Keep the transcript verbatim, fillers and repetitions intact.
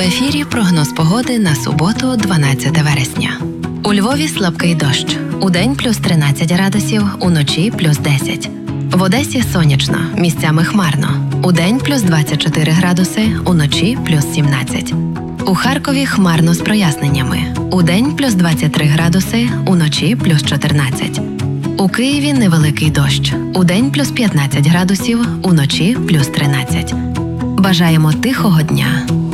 ефірі прогноз погоди на суботу, дванадцяте вересня. У Львові слабкий дощ. Удень плюс тринадцять градусів, уночі плюс десять. В Одесі сонячно, місцями хмарно. Удень плюс двадцять чотири градуси, уночі плюс сімнадцять. У Харкові хмарно з проясненнями. Удень плюс двадцять три градуси, уночі плюс чотирнадцять. У Києві невеликий дощ. Удень плюс п'ятнадцять градусів, уночі плюс тринадцять. Бажаємо тихого дня.